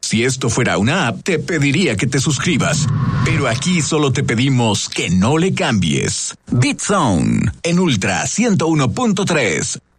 Si esto fuera una app, te pediría que te suscribas. Pero aquí solo te pedimos que no le cambies. BeatZone, en Ultra 101.3.